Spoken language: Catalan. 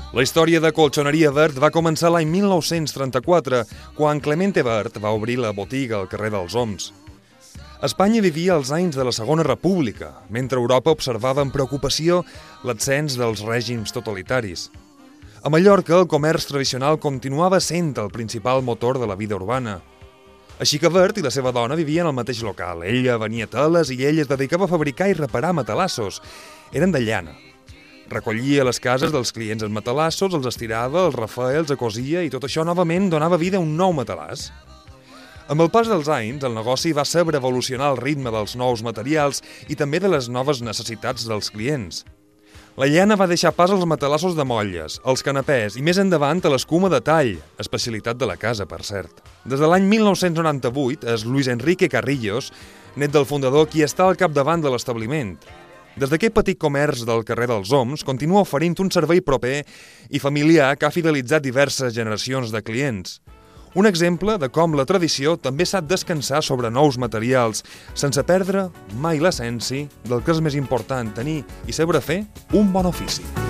La història de Colxoneria Verd va començar l'any 1934, quan Clemente Verd va obrir la botiga al carrer dels Oms. Espanya vivia els anys de la Segona República, mentre Europa observava amb preocupació l'ascens dels règims totalitaris. A Mallorca, el comerç tradicional continuava sent el principal motor de la vida urbana. Així que Verd i la seva dona vivien al mateix local. Ella venia teles i ell es dedicava a fabricar i reparar matalassos. Eren de llana. Recollia les cases dels clients en matalassos, els estirava, els refeia, els cosia i tot això novament donava vida a un nou matalàs. Amb el pas dels anys, el negoci va saber evolucionar al ritme dels nous materials i també de les noves necessitats dels clients. La llana va deixar pas als matalassos de motlles, als canapès i més endavant a l'escuma de tall, especialitat de la casa, per cert. Des de l'any 1998 és Luis Enrique Carrillos, net del fundador, qui està al capdavant de l'establiment. Des d'aquest petit comerç del carrer dels Oms continua oferint un servei proper i familiar que ha fidelitzat diverses generacions de clients. Un exemple de com la tradició també sap descansar sobre nous materials, sense perdre mai l'essència del que és més important, tenir i saber fer un bon ofici.